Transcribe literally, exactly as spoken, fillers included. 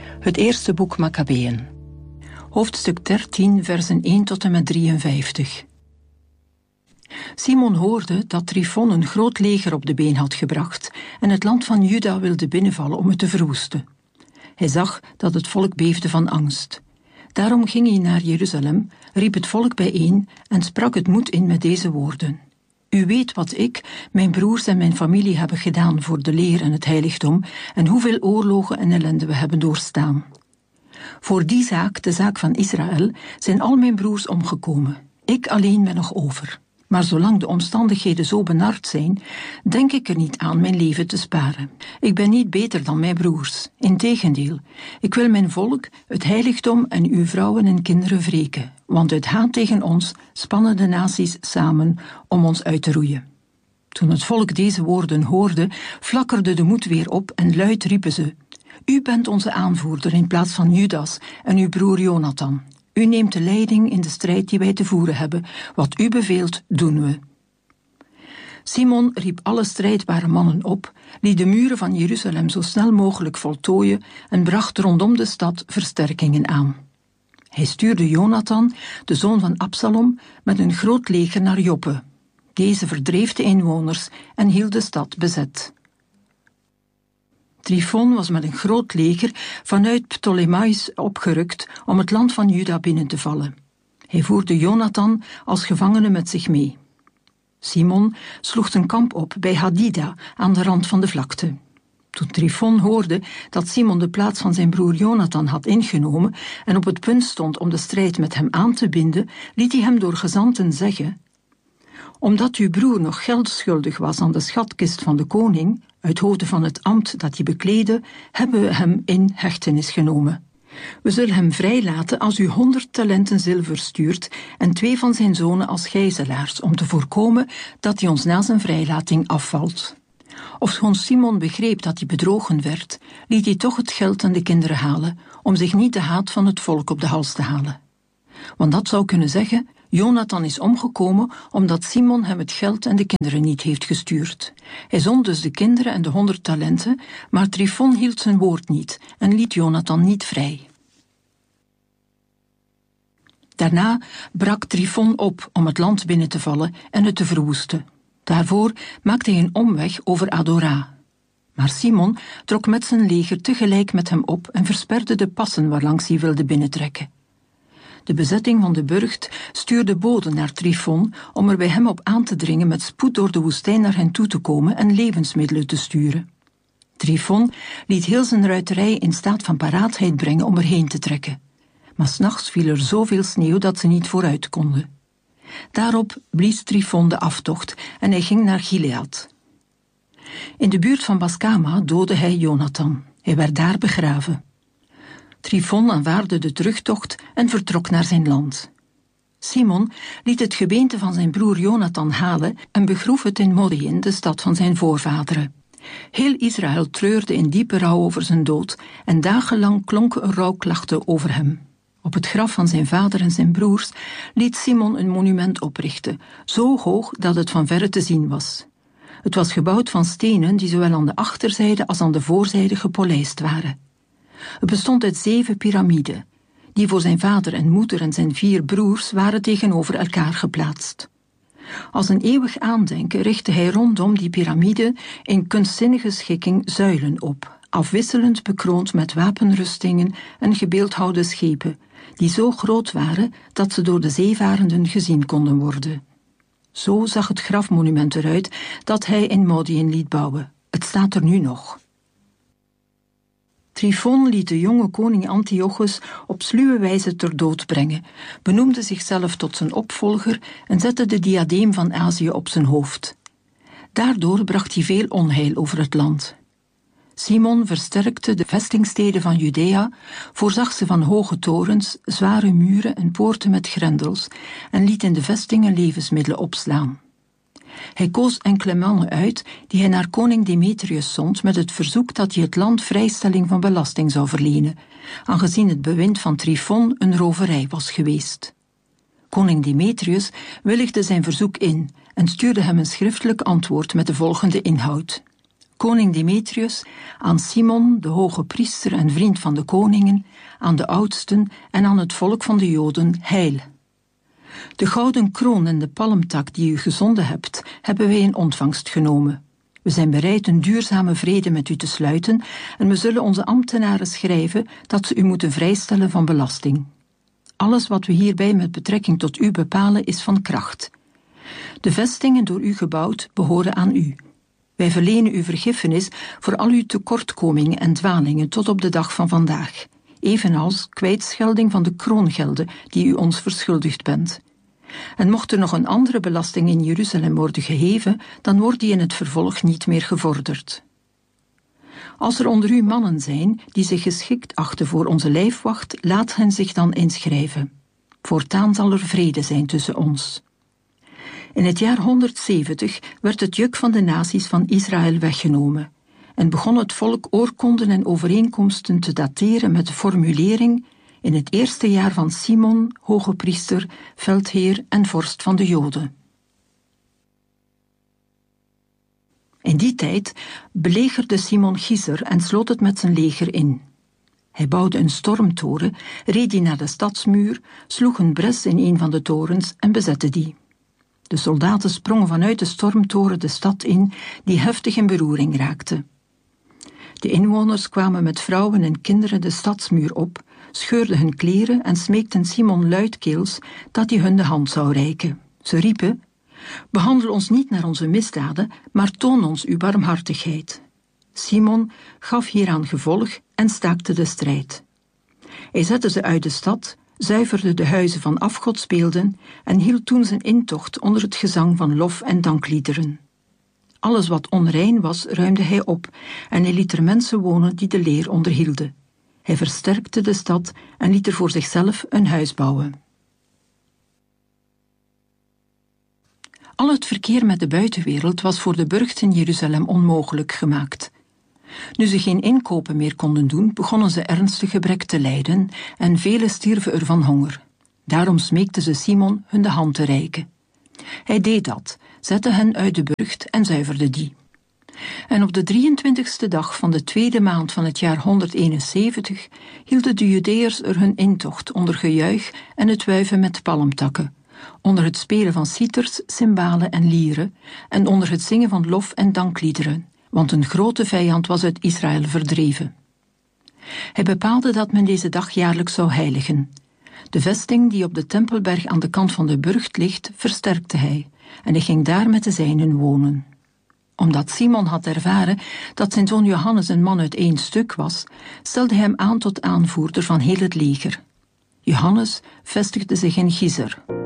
Het eerste boek Makkabeeën. Hoofdstuk dertien, versen één tot en met drieënvijftig. Simon hoorde dat Tryfon een groot leger op de been had gebracht en het land van Juda wilde binnenvallen om het te verwoesten. Hij zag dat het volk beefde van angst. Daarom ging hij naar Jeruzalem, riep het volk bijeen en sprak het moed in met deze woorden. U weet wat ik, mijn broers en mijn familie hebben gedaan voor de leer en het heiligdom en hoeveel oorlogen en ellende we hebben doorstaan. Voor die zaak, de zaak van Israël, zijn al mijn broers omgekomen. Ik alleen ben nog over. Maar zolang de omstandigheden zo benard zijn, denk ik er niet aan mijn leven te sparen. Ik ben niet beter dan mijn broers. Integendeel, ik wil mijn volk, het heiligdom en uw vrouwen en kinderen wreken. Want uit haat tegen ons spannen de naties samen om ons uit te roeien. Toen het volk deze woorden hoorde, flakkerde de moed weer op en luid riepen ze: U bent onze aanvoerder in plaats van Judas en uw broer Jonathan. U neemt de leiding in de strijd die wij te voeren hebben. Wat u beveelt, doen we. Simon riep alle strijdbare mannen op, liet de muren van Jeruzalem zo snel mogelijk voltooien en bracht rondom de stad versterkingen aan. Hij stuurde Jonathan, de zoon van Absalom, met een groot leger naar Joppe. Deze verdreef de inwoners en hield de stad bezet. Tryfon was met een groot leger vanuit Ptolemais opgerukt om het land van Juda binnen te vallen. Hij voerde Jonathan als gevangene met zich mee. Simon sloeg een kamp op bij Hadida aan de rand van de vlakte. Toen Tryfon hoorde dat Simon de plaats van zijn broer Jonathan had ingenomen en op het punt stond om de strijd met hem aan te binden, liet hij hem door gezanten zeggen: Omdat uw broer nog geld schuldig was aan de schatkist van de koning, uit hoofde van het ambt dat hij bekleedde, hebben we hem in hechtenis genomen. We zullen hem vrijlaten als u honderd talenten zilver stuurt en twee van zijn zonen als gijzelaars, om te voorkomen dat hij ons na zijn vrijlating afvalt. Ofschoon Simon begreep dat hij bedrogen werd, liet hij toch het geld en de kinderen halen, om zich niet de haat van het volk op de hals te halen. Want dat zou kunnen zeggen: Jonathan is omgekomen omdat Simon hem het geld en de kinderen niet heeft gestuurd. Hij zond dus de kinderen en de honderd talenten, maar Tryfon hield zijn woord niet en liet Jonathan niet vrij. Daarna brak Tryfon op om het land binnen te vallen en het te verwoesten. Daarvoor maakte hij een omweg over Adora. Maar Simon trok met zijn leger tegelijk met hem op en versperde de passen waarlangs hij wilde binnentrekken. De bezetting van de burcht stuurde boden naar Tryfon om er bij hem op aan te dringen met spoed door de woestijn naar hen toe te komen en levensmiddelen te sturen. Tryfon liet heel zijn ruiterij in staat van paraatheid brengen om erheen te trekken. Maar 's nachts viel er zoveel sneeuw dat ze niet vooruit konden. Daarop blies Tryfon de aftocht en hij ging naar Gilead. In de buurt van Baskama doodde hij Jonathan. Hij werd daar begraven. Tryfon aanvaardde de terugtocht en vertrok naar zijn land. Simon liet het gebeente van zijn broer Jonathan halen en begroef het in Modiin, de stad van zijn voorvaderen. Heel Israël treurde in diepe rouw over zijn dood en dagenlang klonken er rouwklachten over hem. Op het graf van zijn vader en zijn broers liet Simon een monument oprichten, zo hoog dat het van verre te zien was. Het was gebouwd van stenen die zowel aan de achterzijde als aan de voorzijde gepolijst waren. Het bestond uit zeven piramiden, die voor zijn vader en moeder en zijn vier broers waren tegenover elkaar geplaatst. Als een eeuwig aandenken richtte hij rondom die piramide in kunstzinnige schikking zuilen op, afwisselend bekroond met wapenrustingen en gebeeldhouwde schepen, die zo groot waren dat ze door de zeevarenden gezien konden worden. Zo zag het grafmonument eruit dat hij in Modiin liet bouwen. Het staat er nu nog. Tryfon liet de jonge koning Antiochus op sluwe wijze ter dood brengen, benoemde zichzelf tot zijn opvolger en zette de diadeem van Azië op zijn hoofd. Daardoor bracht hij veel onheil over het land. Simon versterkte de vestingsteden van Judea, voorzag ze van hoge torens, zware muren en poorten met grendels en liet in de vestingen levensmiddelen opslaan. Hij koos enkele mannen uit die hij naar koning Demetrius zond met het verzoek dat hij het land vrijstelling van belasting zou verlenen, aangezien het bewind van Tryfon een roverij was geweest. Koning Demetrius willigde zijn verzoek in en stuurde hem een schriftelijk antwoord met de volgende inhoud. koning Demetrius, aan Simon, de hoge priester en vriend van de koningen, aan de oudsten en aan het volk van de Joden heil. De gouden kroon en de palmtak die u gezonden hebt, hebben wij in ontvangst genomen. We zijn bereid een duurzame vrede met u te sluiten en we zullen onze ambtenaren schrijven dat ze u moeten vrijstellen van belasting. Alles wat we hierbij met betrekking tot u bepalen is van kracht. De vestingen door u gebouwd behoren aan u. Wij verlenen u vergiffenis voor al uw tekortkomingen en dwalingen tot op de dag van vandaag, evenals kwijtschelding van de kroongelden die u ons verschuldigd bent. En mocht er nog een andere belasting in Jeruzalem worden geheven, dan wordt die in het vervolg niet meer gevorderd. Als er onder u mannen zijn die zich geschikt achten voor onze lijfwacht, laat hen zich dan inschrijven. Voortaan zal er vrede zijn tussen ons. In het jaar honderdzeventig werd het juk van de naties van Israël weggenomen en begon het volk oorkonden en overeenkomsten te dateren met de formulering in het eerste jaar van Simon, hoge priester, veldheer en vorst van de Joden. In die tijd belegerde Simon Gizer en sloot het met zijn leger in. Hij bouwde een stormtoren, reed die naar de stadsmuur, sloeg een bres in een van de torens en bezette die. De soldaten sprongen vanuit de stormtoren de stad in, die heftig in beroering raakte. De inwoners kwamen met vrouwen en kinderen de stadsmuur op, scheurden hun kleren en smeekten Simon luidkeels dat hij hun de hand zou reiken. Ze riepen: behandel ons niet naar onze misdaden, maar toon ons uw barmhartigheid. Simon gaf hieraan gevolg en staakte de strijd. Hij zette ze uit de stad, zuiverde de huizen van afgodsbeelden en hield toen zijn intocht onder het gezang van lof- en dankliederen. Alles wat onrein was, ruimde hij op en hij liet er mensen wonen die de leer onderhielden. Hij versterkte de stad en liet er voor zichzelf een huis bouwen. Al het verkeer met de buitenwereld was voor de burcht in Jeruzalem onmogelijk gemaakt. Nu ze geen inkopen meer konden doen, begonnen ze ernstig gebrek te lijden en velen stierven er van honger. Daarom smeekten ze Simon hun de hand te reiken. Hij deed dat, zette hen uit de burcht en zuiverde die. En op de drieëntwintigste dag van de tweede maand van het jaar honderdeenenzeventig hielden de Judeërs er hun intocht onder gejuich en het wuiven met palmtakken, onder het spelen van citers, cymbalen en lieren en onder het zingen van lof- en dankliederen, want een grote vijand was uit Israël verdreven. Hij bepaalde dat men deze dag jaarlijks zou heiligen. De vesting die op de Tempelberg aan de kant van de burcht ligt, versterkte hij, en hij ging daar met de zijnen wonen. Omdat Simon had ervaren dat zijn zoon Johannes een man uit één stuk was, stelde hij hem aan tot aanvoerder van heel het leger. Johannes vestigde zich in Gizer.